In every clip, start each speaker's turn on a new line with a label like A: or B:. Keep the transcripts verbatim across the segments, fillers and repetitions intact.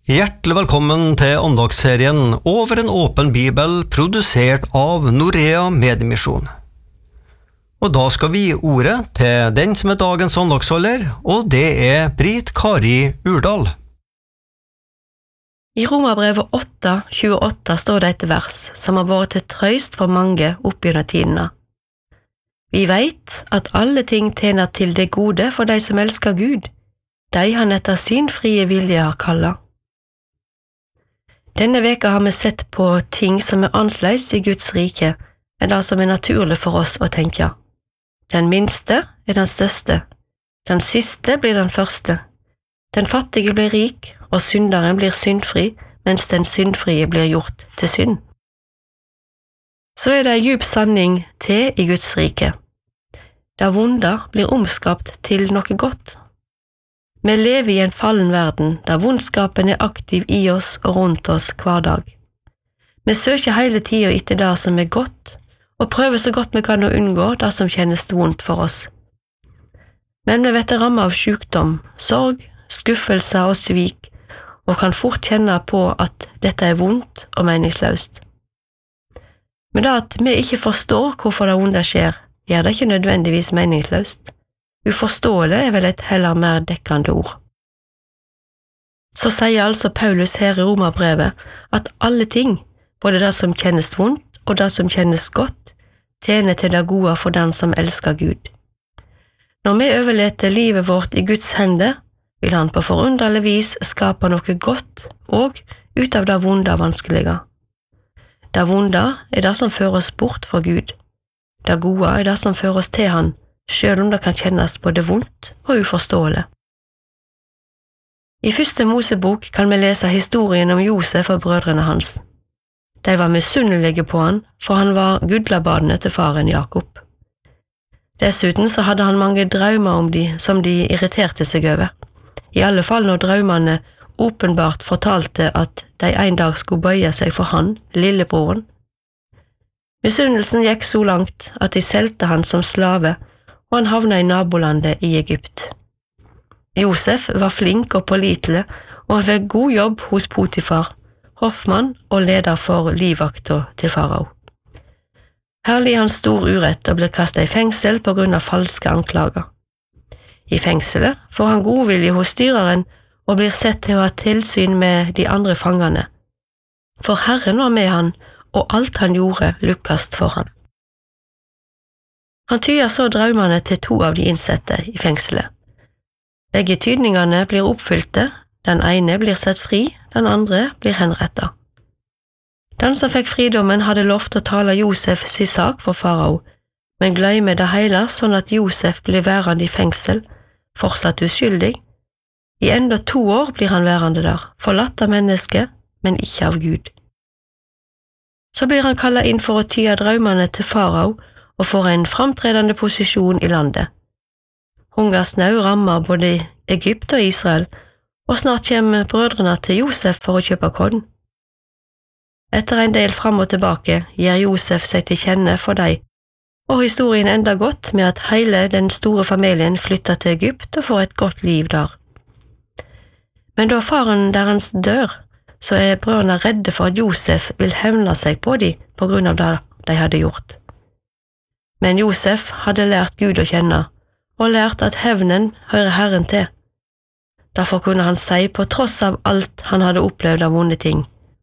A: Hjertelig velkommen til åndagsserien Over en åpen bibel, produsert av Norea Mediemisjon. Og da skal vi gi ordet til den som er dagens åndagsholder, og det er Britt Kari Urdal.
B: I Romerbrevet åtte tjueåtte står det et vers som har vært til trøst for mange opp gjennom tidene. Vi vet at alle ting tjener til det gode for de som elsker Gud, de han etter sin frie vilje har kallet. Denne veka har vi sett på ting som er annerledes i Guds rike enn det som er naturlig for oss å tenke. Den minste er den største, den siste blir den første. Den fattige blir rik, og synderen blir syndfri, mens den syndfrie blir gjort til synd. Så er det en djup sanning til i Guds rike. Det vonde blir omskapt til noe godt. Vi lever i en fallen verden, der vondskapen er aktiv i oss og rundt oss hver dag. Vi søker hele tiden etter det som er godt, og prøver så godt vi kan å unngå det som kjennes vondt for oss. Men vi vet rammet av sykdom, sorg, skuffelse og svik, og kan fort kjenne på at dette er vondt og meningsløst. Men det at vi ikke forstår hvorfor det vonde skjer, gjør det ikke nødvendigvis meningsløst. Uforståelig er vel et heller mer dekkende ord. Så sier altså Paulus her i Romerbrevet at alle ting, både det som kjennes vondt og det som kjennes godt, tjener til det gode for den som elsker Gud. Når vi overleter livet vårt i Guds hender, vil han på forunderlig vis skape noe godt og ut av det vonde og vanskelige. Det vonde er det som fører oss bort fra Gud. Det gode er det som fører oss til han, selv om det kan kjennes både vondt og uforståelig. I første Mosebok kan vi lese historien om Josef og brødrene hans. De var misunnelige på han, for han var gudlabadene til faren Jakob. Dessuten så hadde han mange drømmer om de som de irriterte seg over. I alle fall når drømmene åpenbart fortalte at de en dag skulle bøye seg for han, lillebroren. Misunnelsen gikk så langt at de solgte han som slave, og han havnet i nabolandet i Egypt. Josef var flink og pålitelig, og han fikk god jobb hos Potifar, hoffmann og leder for livvakta til farao. Her lider han stor urett og blir kastet i fengsel på grunn av falske anklager. I fengselet får han godvilje hos styreren og blir sett til å ha tilsyn med de andre fangene. For Herren var med han, og alt han gjorde lykkes for han. Han tyder så drømmene til to av de innsette i fengselet. Begge tydningene blir oppfylte, den ene blir sett fri, den andre blir henrettet. Den som fikk fridommen hadde lovt å tale Josef sin sak for farao, men glemmer det hele sånn at Josef blir værende i fengsel, fortsatt uskyldig. I enda to år blir han værende der, forlatt av mennesket, men ikke av Gud. Så blir han kallet inn for å tyde drømmene til farao, og får en framtredende posisjon i landet. Hungersnød rammer både Egypt og Israel, og snart kommer brødrene til Josef for å kjøpe korn. Etter en del fram og tilbake gir Josef seg til kjenne for dem, og historien ender godt med at hele den store familien flytter til Egypt og får et godt liv der. Men da faren deres dør, så er brødrene redde for at Josef vil hevne seg på dem på grunn av det de hadde gjort. Men Josef hadde lært Gud å kjenne, og lært at hevnen hører Herren til. Derfor kunne han si på tross av alt han hadde opplevd av vonde ting.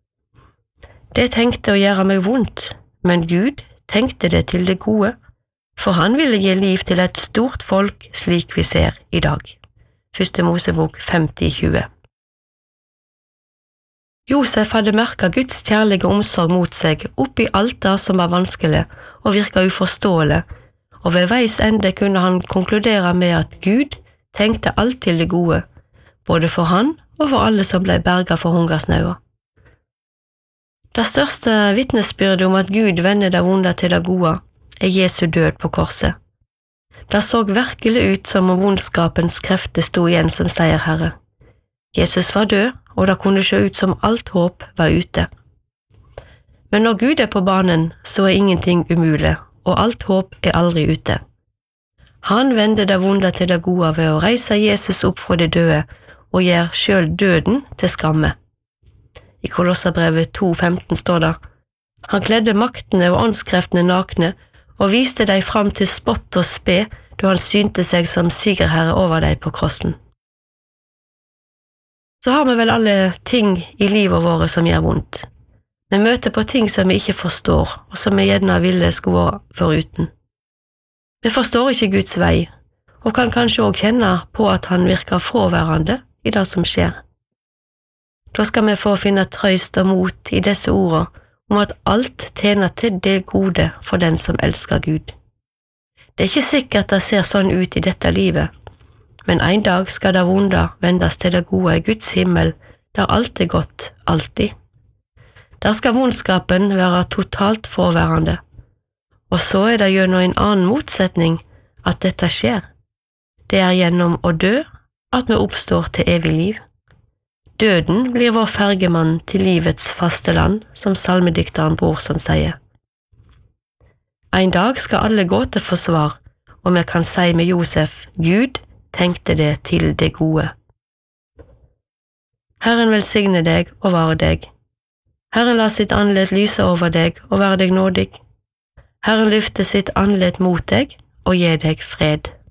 B: Det tenkte å gjøre meg vondt, men Gud tenkte det til det gode, for han ville gi liv til et stort folk slik vi ser i dag. første Mosebok femti tjue. Josef hadde merket Guds kjærlige omsorg mot seg oppi alt det som var vanskelig og virket uforståelig, og ved veis ende kunne han konkludere med at Gud tenkte alt til det gode, både for han og for alle som ble berget for hungersnøda. Det største vitnesbyrdet om at Gud vender det vonde til det gode, er Jesu død på korset. Det så virkelig ut som om vondskapens krefter sto igjen som seierherre. Jesus var død, og det kunne se ut som alt håp var ute. Men når Gud er på banen, så er ingenting umulig, og alt håp er aldri ute. Han vender det vonde til det gode ved å reise Jesus opp fra de døde og gjør selv døden til skamme. I Kolosserbrevet to femten står det: Han kledde maktene og åndskreftene nakne og viste deg fram til spott og spe da han synte seg som sigerherre over deg på krossen. Så har vi vel alle ting I livet våre som gjør vondt. Vi møter på ting som vi ikke forstår, og som vi gjerne ville skulle være foruten. Vi forstår ikke Guds vei, og kan kanskje også kjenne på at han virker fraværende I det som skjer. Da skal vi få finne trøst og mot I disse ordene om at alt tjener til det gode for den som elsker Gud. Det er ikke sikkert det ser sånn ut I dette livet, men en dag skal det vonde vendes til det gode I Guds himmel, der alt er godt, alltid. Der skal vondskapen være totalt fraværende, og så er det gjennom en annen motsetning at dette skjer. Det er gjennom å dø at vi oppstår til evig liv. Døden blir vår fergemann til livets faste land, som salmedikteren Brorson sier. En dag skal alle gå til forsvar, og vi kan si med Josef, Gud tenkte det til det gode. Herren velsigne deg og vare deg. Herren la sitt andlet lyse over deg og være deg nådig. Herren lyfte sitt andlet mot deg og gi deg fred.